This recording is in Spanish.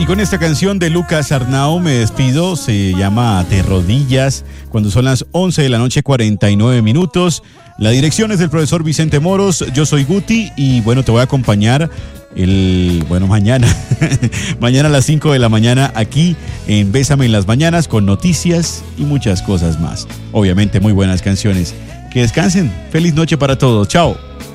Y con esta canción de Lucas Arnau me despido, se llama De Rodillas, cuando son las 11 de la noche, 49 minutos. La dirección es del profesor Vicente Moros, yo soy Guti y bueno, te voy a acompañar mañana, mañana a las 5 de la mañana aquí en Bésame en las Mañanas con noticias y muchas cosas más. Obviamente muy buenas canciones. Que descansen, feliz noche para todos, chao.